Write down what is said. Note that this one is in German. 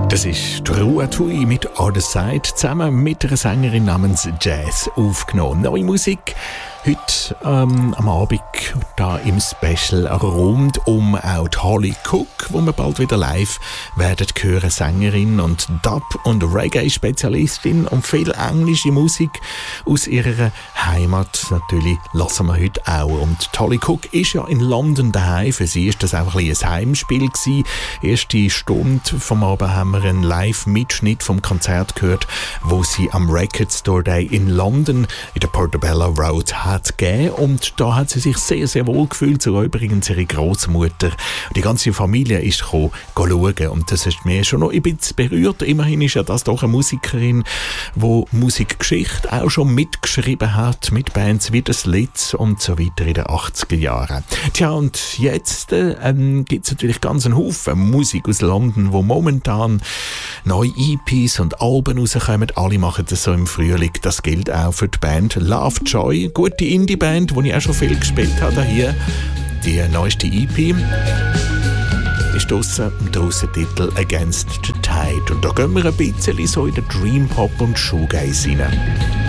Das ist Trua Tui mit Other Side zusammen mit einer Sängerin namens Jazz aufgenommen. Neue Musik heute am Abend da im Special rund um auch die Holly Cook, wo wir bald wieder live werden hören. Sängerin und Dub- und Reggae-Spezialistin und viel englische Musik aus ihrer Heimat. Natürlich lassen wir heute auch. Und die Holly Cook ist ja in London daheim. Für sie ist das einfach ein Heimspiel gewesen. Erste Stunde vom Abend haben wir einen Live-Mitschnitt vom Konzert gehört, wo sie am Record Store Day in London in der Portobello Road hat gegeben. Und da hat sie sich sehr, sehr wohl gefühlt. Sogar übrigens ihre Großmutter. Die ganze Familie ist gekommen, schauen. Und das ist mir schon noch ein bisschen berührt. Immerhin ist ja das doch eine Musikerin, die Musikgeschichte auch schon mitgeschrieben hat, mit Bands wie das Litz und so weiter in den 80er Jahren. Tja, und jetzt gibt es natürlich ganz einen Haufen Musik aus London, wo momentan neue EPs und Alben rauskommen. Alle machen das so im Frühling. Das gilt auch für die Band Lovejoy. Gute Indie-Band, die ich auch schon viel gespielt habe hier. Die neueste EP ist draussen mit dem Titel Against the Tide. Und da gehen wir ein bisschen so in den Dream Pop und Shoegaze rein.